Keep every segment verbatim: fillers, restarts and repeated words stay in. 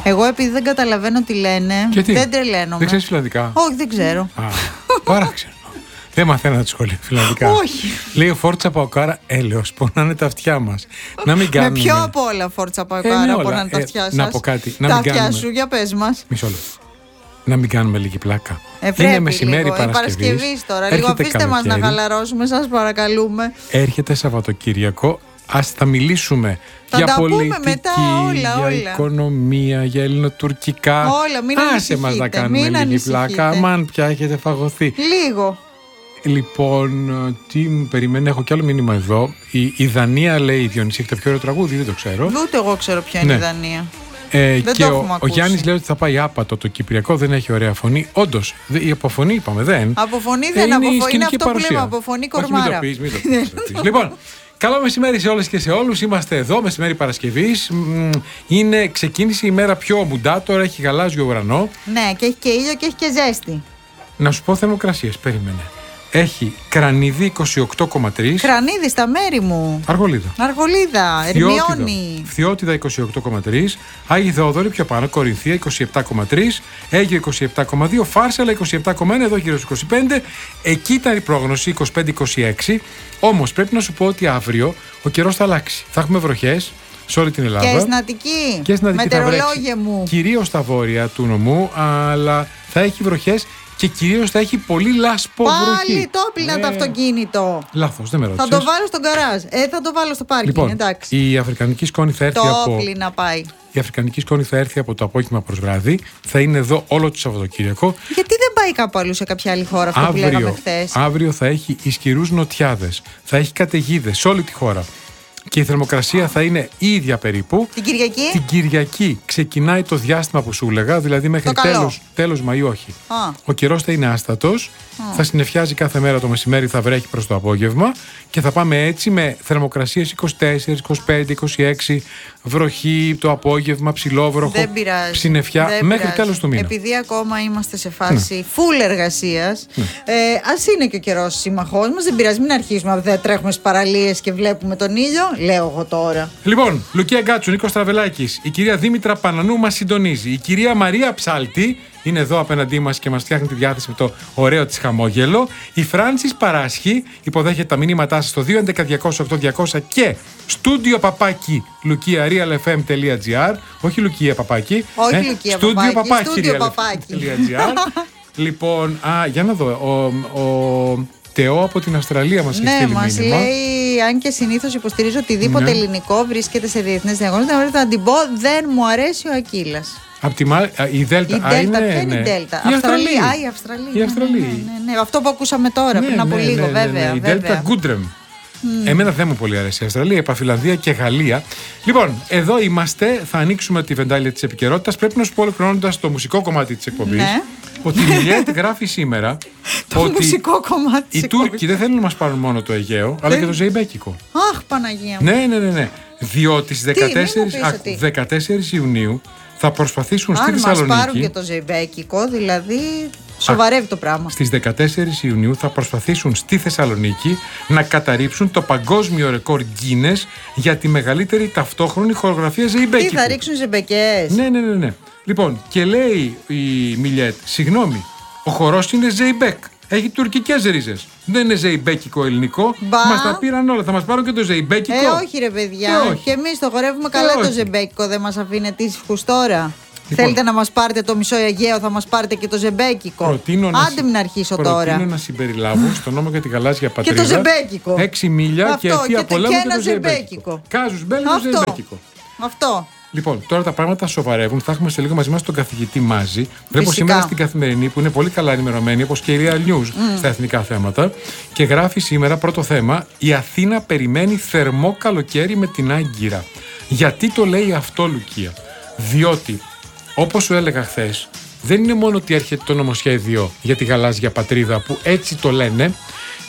Εγώ επειδή δεν καταλαβαίνω τι λένε, γιατί? Δεν τρελαίνομαι. Δεν ξέρεις φιλανδικά? Όχι, δεν ξέρω. Α, παράξενο. Δεν μαθαίνω τη σχολή φιλανδικά. Όχι. Λέει ο Φόρτσα Παοκάρα, έλεος, πονάνε τα αυτιά μας. Να μην κάνουμε. Με ποιο απ' όλα Φόρτσα Παοκάρα ε, πονάνε τα αυτιά σας? Να πω κάτι. Να τα μην αυτιά κάνουμε... σου, για πες μας. Μισό λεπτό. Να μην κάνουμε λίγη πλάκα. Ε, Είναι μεσημέρι λίγο. Παρασκευής. Παρασκευής τώρα. Λίγο αφήστε μας να χαλαρώσουμε, σας παρακαλούμε. Έρχεται Σαββατοκύριακο. Ας θα μιλήσουμε θα για τα πολιτική, πούμε μετά, όλα, για όλα. οικονομία, για ελληνοτουρκικά. Όλα, μην άσε μας να κάνουμε μην λίγη πλάκα. Αμάν πια έχετε φαγωθεί. Λίγο. Λοιπόν, τι μου περιμένει, έχω κι άλλο μήνυμα εδώ. Η, η Δανία λέει, Διονύση, έχετε πιο ωραίο τραγούδι, δεν το ξέρω. Ούτε εγώ ξέρω ποια είναι ναι. η Δανία. Ε, δεν και το ο, ο Γιάννης λέει ότι θα πάει άπατο. Το Κυπριακό δεν έχει ωραία φωνή. Όντως, η αποφωνή είπαμε, δεν. Αποφωνή δεν, αποφωνή είναι αυτό παρουσία. που λέμε. Αποφωνή κορμάρα. Όχι, μην το πεις, μην το πεις. Λοιπόν, καλό μεσημέρι σε όλες και σε όλους. Είμαστε εδώ, μεσημέρι Παρασκευής. Είναι, ξεκίνησε η μέρα πιο μουντά, τώρα έχει γαλάζιο ουρανό. Ναι, και έχει και ήλιο και έχει και ζέστη. Να σου πω θερμοκρασίες, περίμενε. Έχει Κρανίδι είκοσι οκτώ κόμμα τρία. Κρανίδι στα μέρη μου. Αργολίδα. Αργολίδα, Ερμιόνι. Φθιώτιδα είκοσι οκτώ κόμμα τρία. Άγιοι Θεόδωρη πιο πάνω. Κορινθία είκοσι επτά κόμμα τρία. Αίγυο είκοσι επτά κόμμα δύο. Φάρσαλα είκοσι επτά κόμμα ένα. Εδώ γύρω στους είκοσι πέντε. Εκεί ήταν η πρόγνωση είκοσι πέντε είκοσι έξι. Όμως πρέπει να σου πω ότι αύριο ο καιρός θα αλλάξει. Θα έχουμε βροχές σε όλη την Ελλάδα. Και στην Αττική. Και στην Αττική θα βρέξει. Μου. Κυρίως στα βόρεια του νομού, αλλά θα έχει βροχές. Και κυρίως θα έχει πολύ λάσπο βροχή. Πάλι το έπλυνα το αυτοκίνητο. Λάθος, δεν με ρώτησες. Θα το βάλω στον γκαράζ. Ε, θα το βάλω στο πάρκινγκ. Λοιπόν, εντάξει. η αφρικανική σκόνη θα έρθει το από. Το έπλυνα πάει. Η αφρικανική σκόνη θα έρθει από το απόγευμα προς βράδυ. Θα είναι εδώ όλο το Σαββατοκύριακο. Γιατί δεν πάει κάπου αλλού σε κάποια άλλη χώρα αυτό αύριο, που λέγαμε χθες? Αύριο θα έχει ισχυρούς νοτιάδες. Θα έχει καταιγίδες σε όλη τη χώρα. Και η θερμοκρασία θα είναι η ίδια περίπου. Την Κυριακή. Την Κυριακή ξεκινάει το διάστημα που σου έλεγα, δηλαδή μέχρι τέλος, τέλος Μαΐου όχι. Α. Ο καιρός θα είναι άστατος, Α. θα συννεφιάζει κάθε μέρα το μεσημέρι, θα βρέχει προς το απόγευμα και θα πάμε έτσι με θερμοκρασίες είκοσι τέσσερα, είκοσι πέντε, είκοσι έξι, βροχή το απόγευμα, ψηλόβροχο, συννεφιά μέχρι τέλος του μήνα. Επειδή ακόμα είμαστε σε φάση ναι. full εργασίας, ναι. ε, ας είναι και ο καιρός σύμμαχός μας, δεν πειράζει, μην αρχίσουμε, δεν τρέχουμε στις παραλίες και βλέπουμε τον ήλιο. Λέω εγώ τώρα. Λοιπόν, Λουκία Γκάτσου, Νίκος Τραβελάκης, η κυρία Δήμητρα Πανανού μας συντονίζει. Η κυρία Μαρία Ψάλτη είναι εδώ απέναντί μας και μας φτιάχνει τη διάθεση με το ωραίο της χαμόγελο. Η Φράνσις Παράσχη υποδέχεται τα μηνύματά σας στο δύο έντεκα διακόσια οκτώ διακόσια και στούντιο παπάκι lukiarialfm.gr. Όχι Λουκία παπάκι. Όχι ε, Λουκία παπάκι. Στούντιο παπάκι. Λοιπόν, α, για να δω. Ο, ο Τεό από την Αυστραλία μας έχει ναι, στείλει μας μήνυμα. λέει, αν και συνήθως υποστηρίζω οτιδήποτε ναι. ελληνικό βρίσκεται σε διεθνές διαγωνισμούς, δεν μπορείτε να την πω, δεν μου αρέσει ο Ακύλας. Απ' τη Μάλ, η Δέλτα. Η Δέλτα, είναι, ποια είναι ναι. η Δέλτα? Η Αυστραλία. Α, η Αυστραλία. Η Αυστραλία. Ναι, ναι, ναι, αυτό που ακούσαμε τώρα ναι, πριν από ναι, λίγο, ναι, ναι, βέβαια. ναι. Η βέβαια. Δέλτα Γκούντρεμ. Mm. Εμένα δεν μου πολύ αρέσει η Αυστραλία, είπα Φιλανδία και Γαλλία. Λοιπόν, εδώ είμαστε, θα ανοίξουμε τη βεντάλια της επικαιρότητας. Πρέπει να σου πω, ολοκληρώνοντας το μουσικό κομμάτι της εκπομπής, ναι. ότι η Μιλιέτ γράφει σήμερα το ότι μουσικό κομμάτι της οι Τούρκοι δεν θέλουν να μας πάρουν μόνο το Αιγαίο, αλλά και το Ζεϊμπέκικο. Αχ, Παναγία μου. Ναι, ναι, ναι, ναι. Διότι στις δεκατέσσερις Ιουνίου θα προσπαθήσουν αν στη Θεσσαλονίκη. Αν μας πάρουν και το Ζεϊμπέκικο, δηλαδή σοβαρεύει το πράγμα. Στις δεκατέσσερις Ιουνίου θα προσπαθήσουν στη Θεσσαλονίκη να καταρρίψουν το παγκόσμιο ρεκόρ Guinness για τη μεγαλύτερη ταυτόχρονη χορογραφία Ζεϊμπέκικου. Τι θα ρίξουν ζεμπεκές? Ναι, ναι, ναι, ναι. Λοιπόν, και λέει η Μιλιέτ, συγγνώμη, ο χορός είναι Ζεϊμπέκ. Έχει τουρκικές ρίζες. Δεν είναι ζεϊμπέκικο ελληνικό. Μας τα πήραν όλα. Θα μας πάρουν και το ζεϊμπέκικο. Ε, όχι, ρε παιδιά. Ε, όχι. Και εμείς το χορεύουμε καλά ε, το ζεϊμπέκικο. Δεν μας αφήνετε ήσυχους τώρα. Λοιπόν, θέλετε να μας πάρετε το μισό Αιγαίο, θα μας πάρετε και το ζεμπέκικο. Άντε μην αρχίσω προτείνω τώρα. Προτείνω να συμπεριλάβω στο νόμο για τη γαλάζια πατρίδα και το ζεμπέκικο. έξι μίλια αυτό, και αιτία πολέμου και, και το ζεμπέκικο. Κάζους μπέλ το ζεμπέκικο. Αυτό. Λοιπόν, τώρα τα πράγματα σοβαρεύουν. Θα έχουμε σε λίγο μαζί μας τον καθηγητή Μάζη. Βλέπω σήμερα στην Καθημερινή που είναι πολύ καλά ενημερωμένη, όπως και η Real News mm. στα εθνικά θέματα. Και γράφει σήμερα πρώτο θέμα: η Αθήνα περιμένει θερμό καλοκαίρι με την Άγκυρα. Γιατί το λέει αυτό, Λουκία? Διότι, όπως σου έλεγα χθες, δεν είναι μόνο ότι έρχεται το νομοσχέδιο για τη γαλάζια πατρίδα που έτσι το λένε.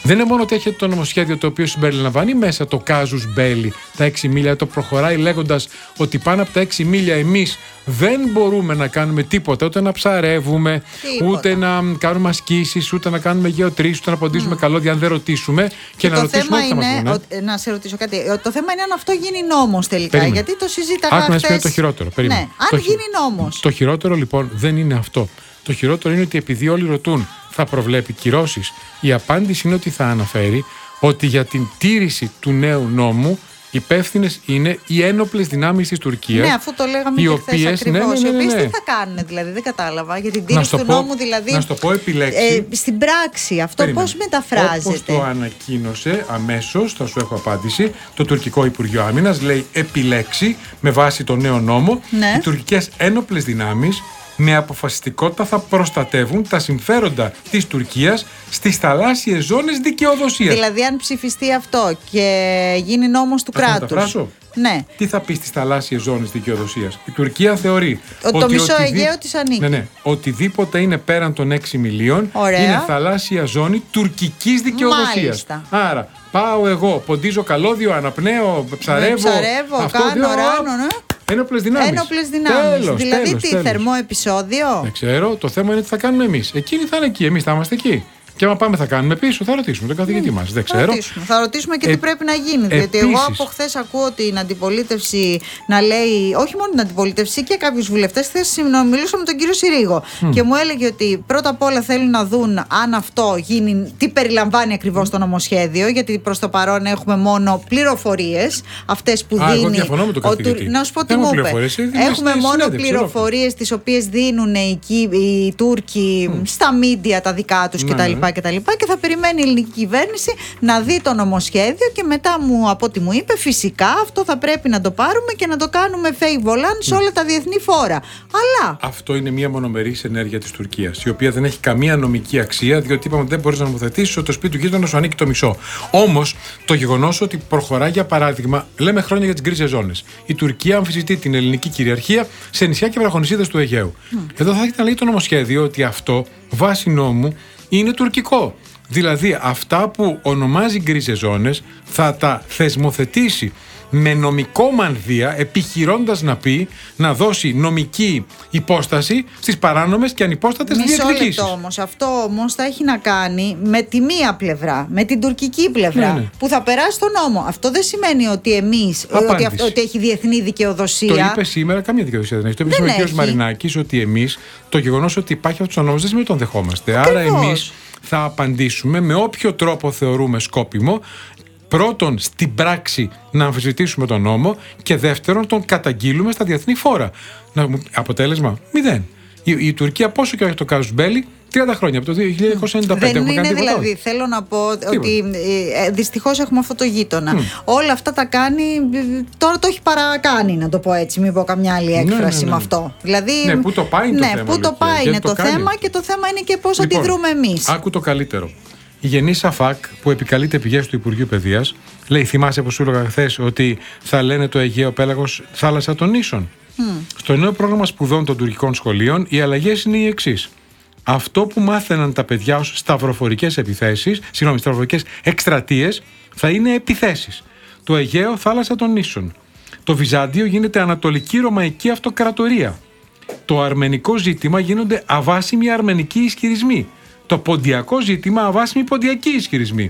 Δεν είναι μόνο ότι έχετε το νομοσχέδιο το οποίο συμπεριλαμβάνει μέσα το κάζους μπέλι, τα έξι μίλια, το προχωράει λέγοντας ότι πάνω από τα έξι μίλια εμείς δεν μπορούμε να κάνουμε τίποτα, ούτε να ψαρεύουμε, τίποτα. Ούτε να κάνουμε ασκήσεις, ούτε να κάνουμε γεωτρήσεις, ούτε να ποντίζουμε mm. καλώδια, αν δεν ρωτήσουμε και, και να το ρωτήσουμε θέμα ό,τι θα είναι, μας πούνε. Να σε ρωτήσω κάτι. Το θέμα είναι αν αυτό γίνει νόμος τελικά. Περίμενε. Γιατί το συζήταγα χθες. Άκου να σου πω το χειρότερο. Ναι, αν το, γίνει νόμος. Το χειρότερο λοιπόν δεν είναι αυτό. Το χειρότερο είναι ότι επειδή όλοι ρωτούν, θα προβλέπει κυρώσεις. Η απάντηση είναι ότι θα αναφέρει ότι για την τήρηση του νέου νόμου υπεύθυνες είναι οι ένοπλες δυνάμεις της Τουρκίας. Ναι, αφού το λέγαμε και χθες ακριβώς. Ναι, ναι, ναι, ναι. Οι οποίες τι θα κάνουν, δηλαδή, δεν κατάλαβα. Για την τήρηση του πω, νόμου, δηλαδή. Να στο πω επιλέξει. Ε, στην πράξη, αυτό πώς μεταφράζεται. Όπως το ανακοίνωσε αμέσως, θα σου έχω απάντηση, το τουρκικό Υπουργείο Άμυνας λέει επιλέξει με βάση το νέο νόμο ναι. οι τουρκικές ένοπλες δυνάμεις με αποφασιστικότητα θα προστατεύουν τα συμφέροντα της Τουρκίας στις θαλάσσιες ζώνες δικαιοδοσίας. Δηλαδή, αν ψηφιστεί αυτό και γίνει νόμος του κράτους. Μεταφράσω. Ναι. Τι θα πει στις θαλάσσιες ζώνες δικαιοδοσίας. Η Τουρκία θεωρεί ο, ότι το μισό οτιδή... Αιγαίο της ανήκει. Ναι, ναι. Οτιδήποτε είναι πέραν των έξι μιλίων Ωραία. είναι θαλάσσια ζώνη τουρκικής δικαιοδοσίας. Μάλιστα. Άρα πάω εγώ, ποντίζω καλώδιο, αναπνέω, ψαρεύω. Ψαρεύω, αυτό, κάνω, δύο, ράνω, ναι. Ένοπλες δυνάμεις. Ένοπλες δυνάμεις. Τέλος, δηλαδή τέλος, τι, τέλος. θερμό επεισόδιο. Δεν ξέρω. Το θέμα είναι τι θα κάνουμε εμείς. Εκείνοι θα είναι εκεί. Εμείς θα είμαστε εκεί. Και άμα πάμε θα κάνουμε πίσω, θα ρωτήσουμε τον καθηγητή mm, μας. Δεν θα ξέρω. Ρωτήσουμε. Θα ρωτήσουμε και ε, τι πρέπει να γίνει. Επίσης, διότι εγώ από χθες ακούω την αντιπολίτευση να λέει, όχι μόνο την αντιπολίτευση και κάποιους βουλευτές. Χθες μιλούσα με τον κύριο Συρίγο mm. και μου έλεγε ότι πρώτα απ' όλα θέλουν να δουν αν αυτό γίνει, τι περιλαμβάνει ακριβώς το νομοσχέδιο. Γιατί προς το παρόν έχουμε μόνο πληροφορίες, αυτές που Α, δίνει. Εγώ διαφωνώ με τον καθηγητή. Να σου πω τι μου είπε. Έχουμε μόνο πληροφορίες τις οποίες δίνουν οι, οι Τούρκοι mm. στα μίντια τα δικά τους κτλ. Και θα περιμένει η ελληνική κυβέρνηση να δει το νομοσχέδιο και μετά μου, από ό,τι μου είπε, φυσικά αυτό θα πρέπει να το πάρουμε και να το κάνουμε fake volant σε όλα τα διεθνή φόρα. Αλλά. Αυτό είναι μια μονομερής ενέργεια της Τουρκίας, η οποία δεν έχει καμία νομική αξία, διότι είπαμε ότι δεν μπορείς να νομοθετήσεις ότι το σπίτι του γείτονα σου ανήκει το μισό. Όμως, το γεγονός ότι προχωράει, για παράδειγμα, λέμε χρόνια για τις γκρίζες ζώνες. Η Τουρκία αμφισβητεί την ελληνική κυριαρχία σε νησιά και βραχονησίδες του Αιγαίου. Mm. Εδώ θα έχετε να λέει το νομοσχέδιο ότι αυτό, βάσει νόμου, είναι τουρκικό. Δηλαδή αυτά που ονομάζει γκρίζες ζώνες θα τα θεσμοθετήσει με νομικό μανδύα, επιχειρώντας να πει, να δώσει νομική υπόσταση στις παράνομες και ανυπόστατες διεκδικήσεις. Μισό λεπτό όμως. Αυτό όμως θα έχει να κάνει με τη μία πλευρά, με την τουρκική πλευρά, ναι, ναι. που θα περάσει τον νόμο. Αυτό δεν σημαίνει ότι εμείς, ότι, αυτό, ότι έχει διεθνή δικαιοδοσία. Το είπε σήμερα, καμία δικαιοδοσία δεν έχει. Το είπε σήμερα ο κ. Μαρινάκης, ότι εμείς, το γεγονός ότι υπάρχει αυτός ο νόμος δεν σημαίνει ότι τον δεχόμαστε. Άρα εμείς θα απαντήσουμε με όποιο τρόπο θεωρούμε σκόπιμο. Πρώτον, στην πράξη να αμφισβητήσουμε τον νόμο και δεύτερον, τον καταγγείλουμε στα διεθνή φόρα. Αποτέλεσμα, μηδέν. Η, η Τουρκία πόσο και όχι το κάζους μπέλι, τριάντα χρόνια από το χίλια εννιακόσια ενενήντα πέντε. Δεν είναι δηλαδή, θέλω να πω Τίποτα. ότι ε, δυστυχώς έχουμε αυτό το γείτονα. Mm. Όλα αυτά τα κάνει, τώρα το έχει παρακάνει, να το πω έτσι, μην πω καμιά άλλη έκφραση ναι, ναι, ναι. με αυτό. Δηλαδή, ναι, πού το πάει είναι ναι, το θέμα. Πού το πάει είναι το, το θέμα και το θέμα είναι και πώς λοιπόν, αντιδρούμε εμείς. Άκου το καλύτερο. Η Γενή Σαφάκ, που επικαλείται πηγές του Υπουργείου Παιδείας, λέει: θυμάσαι που σου έλεγα χθες ότι θα λένε το Αιγαίο πέλαγος θάλασσα των νήσων. Mm. Στο νέο πρόγραμμα σπουδών των τουρκικών σχολείων, οι αλλαγές είναι οι εξής. Αυτό που μάθαιναν τα παιδιά ως σταυροφορικές επιθέσεις, συγγνώμη, σταυροφορικές εκστρατείες, θα είναι επιθέσεις. Το Αιγαίο θάλασσα των νήσων. Το Βυζάντιο γίνεται Ανατολική Ρωμαϊκή Αυτοκρατορία. Το αρμενικό ζήτημα γίνονται αβάσιμοι αρμενικοί ισχυρισμοί. Το ποντιακό ζήτημα αβάσιμοι ποντιακοί ισχυρισμοί.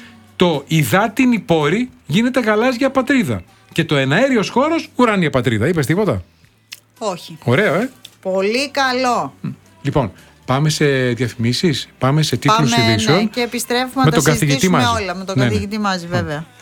Το υδάτινη πόρη γίνεται γαλάζια πατρίδα. Και το εναέριος χώρος ουράνια πατρίδα. Είπες τίποτα? Όχι. Ωραίο, ε? Πολύ καλό. Λοιπόν, πάμε σε διαφημίσεις, πάμε σε τίτλους πάμε, ειδήσεων. Ναι, και επιστρέφουμε με να τα συζητήσουμε όλα με τον ναι, καθηγητή ναι. μαζί, βέβαια.